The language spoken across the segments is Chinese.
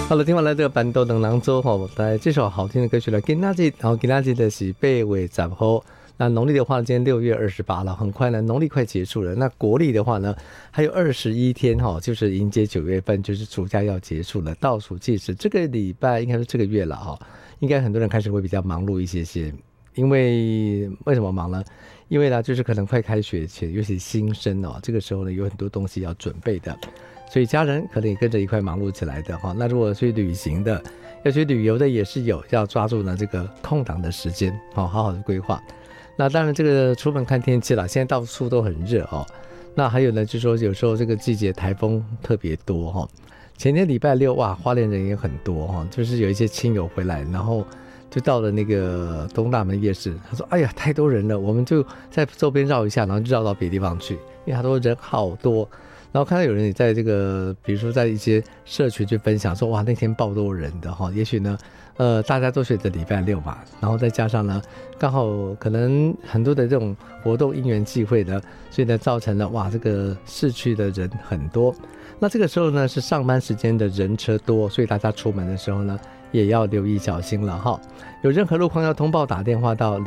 好了，听完了这个板豆等郎州吼，来这首好听的歌曲了。今仔日的是8月10号，那农历的话，今天6月28了，很快呢，农历快结束了。那国历的话呢，还有21天哈，就是迎接9月份，就是暑假要结束了，倒数计时。这个礼拜应该是这个月了哈，应该很多人开始会比较忙碌一些些。因为什么忙呢？因为呢，就是可能快开学前，尤其新生哦，这个时候呢，有很多东西要准备的。所以家人可能也跟着一块忙碌起来的哈。那如果去旅行的，要去旅游的也是有，要抓住呢这个空档的时间，好好的规划。那当然这个出门看天气啦，现在到处都很热哦。那还有呢，就是说有时候这个季节台风特别多哈。前天礼拜6哇，花莲人也很多哈，就是有一些亲友回来，然后就到了那个东大门夜市，他说：“哎呀，太多人了，我们就在周边绕一下，然后就绕到别的地方去，因为他说人好多。”然后看到有人也在这个，比如说在一些社群去分享说，哇，那天爆多人的哈，也许呢，大家都选择礼拜6嘛，然后再加上呢，刚好可能很多的这种活动因缘际会呢，所以呢造成了哇，这个市区的人很多。那这个时候呢是上班时间的人车多，所以大家出门的时候呢也要留意小心了哈。有任何路况要通报，打电话到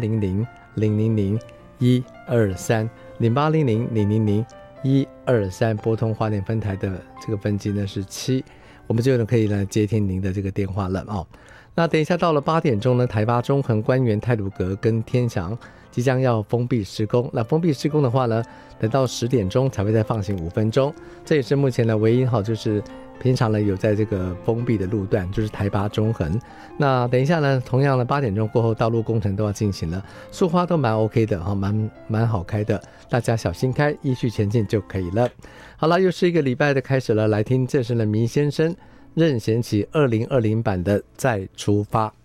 0800-000-123，0800-000-123，拨通花莲分台的这个分机呢是7，我们就可以呢接听您的这个电话了哦。那等一下到了8点钟呢，台八中横、官园、太鲁阁跟天祥即将要封闭施工。那封闭施工的话呢，等到10点钟才会再放行5分钟。这也是目前的唯一好，就是平常呢有在这个封闭的路段，就是台八中横。那等一下呢，同样的8点钟过后，道路工程都要进行了，树花都蛮 OK 的哈，蛮好开的，大家小心开，依序前进就可以了。好了，又是一个礼拜的开始了，来听这是呢迷先生任贤齐2020版的再出发。